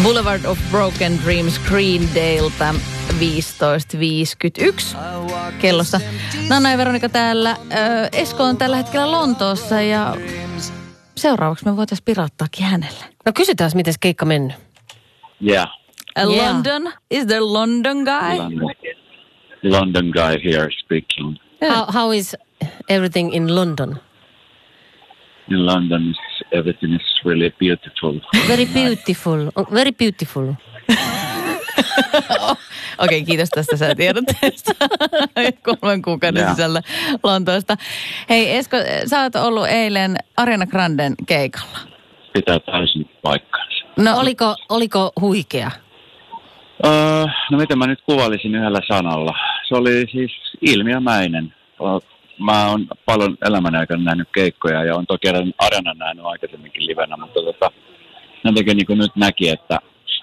Boulevard of Broken Dreams Greendalelta 15.51 kellossa. Nanna ja Veronika täällä. Esko on tällä hetkellä Lontoossa ja seuraavaksi me voitaisiin pirauttaakin hänelle. No kysytään, miten keikka mennyt. Yeah. London? Is there London guy? London guy here speaking. How is everything in London? In London, everything is really beautiful. Very beautiful. Very beautiful. Okei, kiitos tästä sä tiedotteesta 3 kuukauden sisällä Lontoosta. Hei Esko, sä oot ollut eilen Ariana Granden keikalla. Pitää täysin paikkaansa. No oliko huikea? No miten mä nyt kuvailisin yhdellä sanalla. Se oli siis ilmiömäinen. Mä oon paljon elämän aikana nähnyt keikkoja ja on toki Arianan nähnyt aikaisemminkin livenä, mutta jotenkin niin kuin nyt näki, että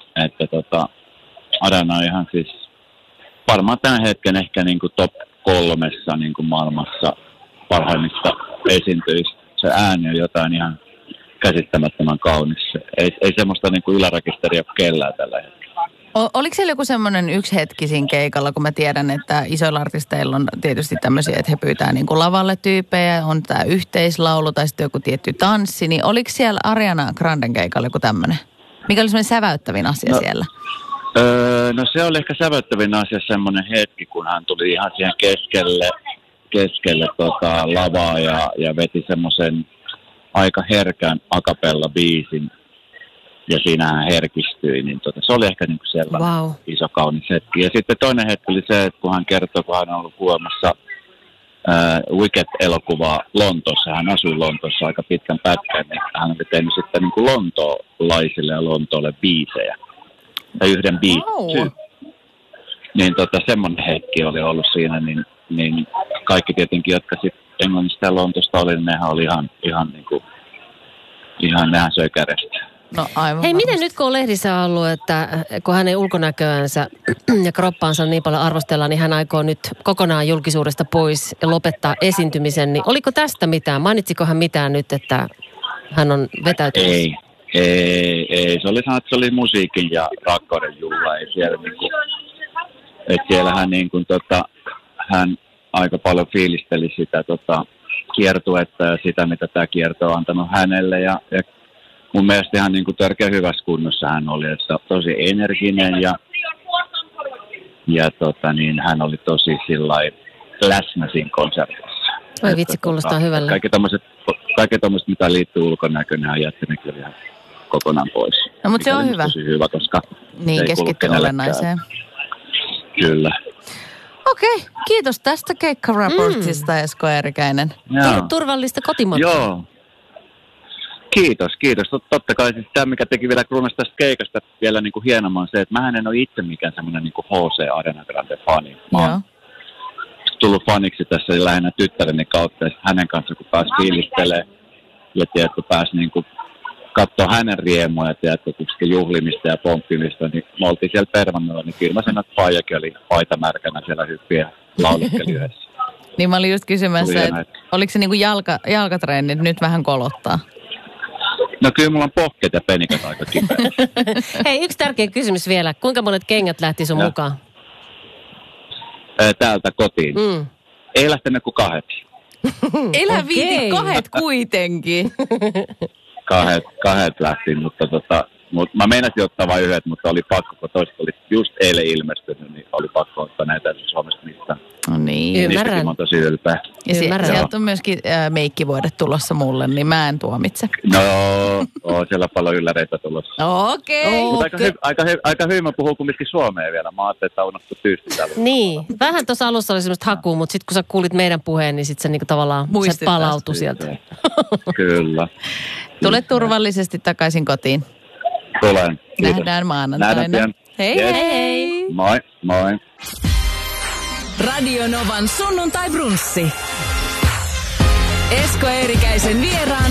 Ariana on ihan siis varmaan tämän hetken ehkä niin kuin top 3 niin kuin maailmassa parhaimmista esiintyjistä. Se ääni on jotain ihan käsittämättömän kaunis. Ei semmoista niin kuin ylärekisteria kellään tällä hetkellä. Oliko siellä joku semmoinen yksi hetki siinä keikalla, kun mä tiedän, että isoilla artisteilla on tietysti tämmöisiä, että he pyytää niin kuin lavalle tyyppejä, on tämä yhteislaulu tai sitten joku tietty tanssi, niin oliko siellä Ariana Granden keikalla joku tämmöinen? Mikä oli semmoinen säväyttävin asia siellä? No se oli ehkä säväyttävin asia semmoinen hetki, kun hän tuli ihan siihen keskelle lavaa ja veti semmoisen aika herkän acapella-biisin. Ja siinä hän herkistyi, niin se oli ehkä niinku sellainen iso kaunis hetki. Ja sitten toinen hetki oli se, että kun hän kertoi, kun hän on ollut kuvaamassa Wicked-elokuvaa Lontoossa. Hän asui Lontoossa aika pitkän pätkän, niin hän oli tehnyt sitten niinku lontoolaisille ja Lontoolle biisejä. Ja yhden biisin. Niin semmoinen hetki oli ollut siinä, niin kaikki tietenkin, jotka sitten Englannista ja Lontoosta oli, niin nehän oli ihan nehän söi kädestä. No, aivan hei, miten nyt kun on lehdissä ollut, että kun hänen ulkonäköänsä ja kroppaansa niin paljon arvostellaan, niin hän aikoo nyt kokonaan julkisuudesta pois ja lopettaa esiintymisen. Niin oliko tästä mitään? Mainitsiko hän mitään nyt, että hän on vetäytynyt? Ei. Se oli sanonut, että se oli musiikin ja rakkauden juhla. Ei siellä että siellä hän aika paljon fiilisteli sitä kiertuetta ja sitä, mitä tämä kierto on antanut hänelle ja mun mielestä ihan niin kuin törkeä hyvässä kunnossa hän oli, että tosi energinen ja hän oli tosi sillai läsnä siinä konsertissa. Oi vitsi, kuulostaa hyvälle. Kaikki tommoset, mitä liittyy ulkonäköön, hän jätti ne kyllä ihan kokonaan pois. No, mutta se on hyvä. Tosi hyvä, koska niin, keskittyy olennaiseen. Kyllä. Okei, kiitos tästä keikkaraportista, Esko Eerikäinen. Turvallista kotimatkaa. Joo. Kiitos. Totta kai siis tämä, mikä teki vielä kruunasta tästä keikasta vielä niin kuin hienomman se, että mähän en ole itse mikään semmoinen niin kuin H.C. Ariana Grande fani. Mä oon tullut faniksi tässä lähinnä tyttäreni kautta ja hänen kanssa, kun pääsi fiilistelee ja tiedätkö, pääsi niin kuin katsoa hänen riemuja ja tiedätkö, juhlimista ja pomppimista, niin me oltiin siellä Pervannalla, niin kyllä mä sen, että Paijakin oli paita märkänä siellä hyppiä laulukkeli yhdessä. Niin mä olin just kysymässä, että oliko se niin kuin jalkatreenit nyt vähän kolottaa? No kyllä mulla on pohkeet ja penikat aika kipeät. Hei, yksi tärkeä kysymys vielä. Kuinka monet kengät lähti sun mukaan? Täältä kotiin. Ei lähtenyt kuin 2. Elä viiti 2 kuitenkin. 2 lähti, mutta mä meinasin ottaa vain 1, mutta oli pakko, kun toiset oli just eilen ilmestynyt, niin oli pakko ottaa näitä Suomesta mistään. No niin. Ymmärrän. Mä oon tosi ylpeä. Ja sieltä on myöskin meikkivuodet tulossa mulle, niin mä en tuomitse. No, on siellä paljon ylläreitä tulossa. Okei. Mutta aika hyvin mä puhun kumminkin suomea vielä. Mä ajattelin, että unohtu tyysti täällä. Niin. Vähän tuossa alussa oli semmoista hakua, mutta sitten kun sä kuulit meidän puheen, niin sitten se niinku tavallaan se palautui sieltä. Kyllä. Tule turvallisesti takaisin kotiin. Tulen. Kiitos. Nähdään maanantaina. Nähdään. Hei yes. hei. Moi. Radio Novan sunnuntai brunssi. Esko Eerikäisen vieraana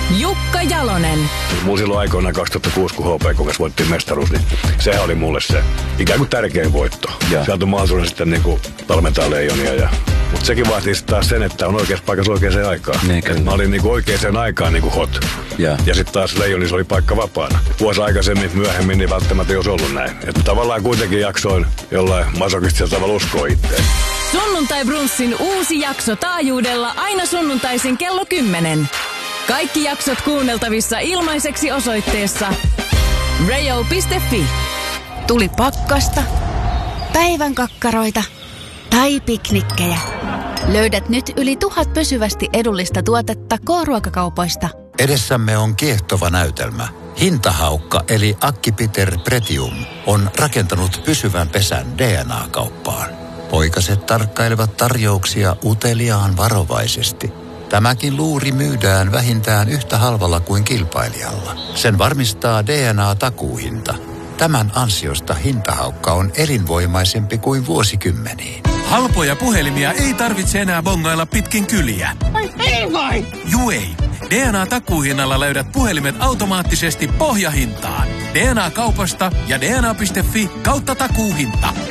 Jukka Jalonen. Mulla silloin aikoinaan 2006, kun HPK voittiin mestaruus, niin sehän oli mulle se ikään kuin tärkein voitto. Sieltä on mahdollisuus sitten niin kuin valmentaa Leijonia. Mutta sekin vaatii taas sen, että on oikeassa paikassa oikeaan aikaan. Mä olin niin kuin oikeaan aikaan niin kuin hot. Ja sitten taas Leijonissa oli paikka vapaana. Vuosi aikaisemmin, myöhemmin, niin välttämättä ei olisi ollut näin. Että tavallaan kuitenkin jaksoin jollain masokistisella tavalla uskoa itseään. Sunnuntai Brunssin uusi jakso taajuudella aina sunnuntaisin kello 10. Kaikki jaksot kuunneltavissa ilmaiseksi osoitteessa rayo.fi. Tuli pakkasta, päivän kakkaroita tai piknikkejä. Löydät nyt yli 1000 pysyvästi edullista tuotetta K-ruokakaupoista. Edessämme on kiehtova näytelmä. Hintahaukka eli Akki-Peter Pretium on rakentanut pysyvän pesän DNA-kauppaan. Poikaset tarkkailevat tarjouksia uteliaan varovaisesti. Tämäkin luuri myydään vähintään yhtä halvalla kuin kilpailijalla. Sen varmistaa DNA-takuuhinta. Tämän ansiosta hintahaukka on elinvoimaisempi kuin vuosikymmeniin. Halpoja puhelimia ei tarvitse enää bongailla pitkin kyliä. Juu ei. DNA-takuuhinnalla löydät puhelimet automaattisesti pohjahintaan. DNA-kaupasta ja dna.fi/takuuhinta.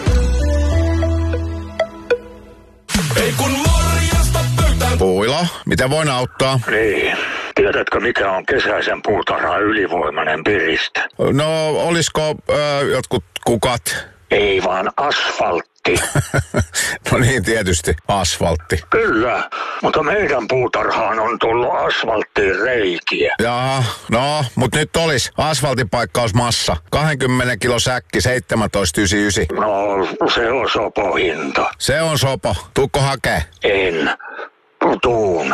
Ei kun morjesta pöytään. Puila, miten voin auttaa? Niin. Tiedätkö, mikä on kesäisen puutarhan ylivoimainen piriste? No, olisiko jotkut kukat? Ei vaan asfaltti. No niin, tietysti. Asfaltti. Kyllä, mutta meidän puutarhaan on tullut asfalttiin reikiä. Jaa, no, mutta nyt olisi asfaltipaikkausmassa. 20 kilo säkki, 17,99. No, se on sopo hinta. Se on sopo. Tuukko hakee? En. Tuun.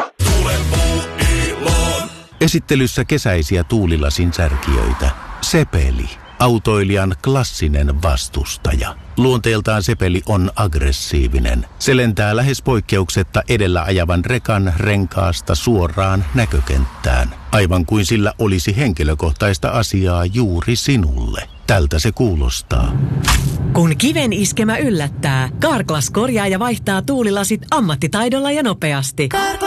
Esittelyssä kesäisiä tuulilasin särkijöitä. Sepeli. Autoilijan klassinen vastustaja. Luonteeltaan Sepeli on aggressiivinen. Se lentää lähes poikkeuksetta edellä ajavan rekan renkaasta suoraan näkökenttään. Aivan kuin sillä olisi henkilökohtaista asiaa juuri sinulle. Tältä se kuulostaa. Kun kiven iskemä yllättää, Carglass korjaa ja vaihtaa tuulilasit ammattitaidolla ja nopeasti.